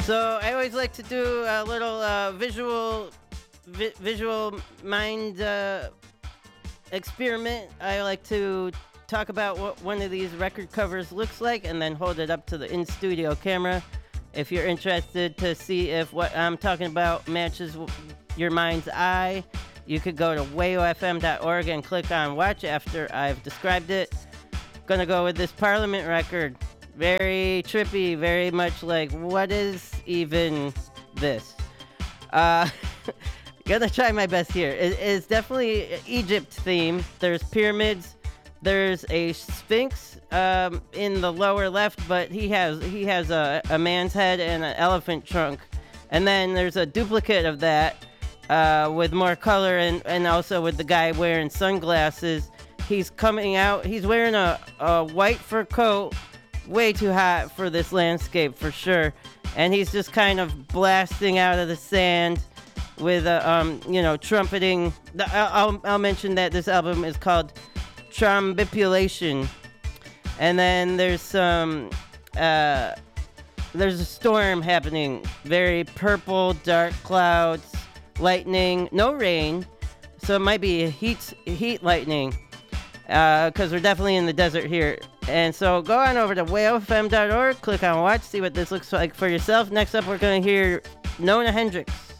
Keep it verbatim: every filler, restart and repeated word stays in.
So I always like to do a little uh, visual, vi- visual mind uh, experiment. I like to talk about what one of these record covers looks like, and then hold it up to the in-studio camera. If you're interested to see if what I'm talking about matches w- your mind's eye, you could go to wayo f m dot org and click on watch after I've described it. Gonna go with this Parliament record. Very trippy, very much like, what is even this? Uh, gonna try my best here. It is definitely Egypt theme. There's pyramids. There's a sphinx um, in the lower left, but he has he has a, a man's head and an elephant trunk. And then there's a duplicate of that uh, with more color and, and also with the guy wearing sunglasses. He's coming out. He's wearing a, a white fur coat. Way too hot for this landscape for sure, and he's just kind of blasting out of the sand with a um you know trumpeting. I'll I'll mention that this album is called Trombipulation, and then there's some uh there's a storm happening, very purple, dark clouds, lightning, no rain, so it might be heat heat lightning. Because uh, we're definitely in the desert here. And so go on over to wayo f m dot org, click on watch, see what this looks like for yourself. Next up, we're going to hear Nona Hendryx.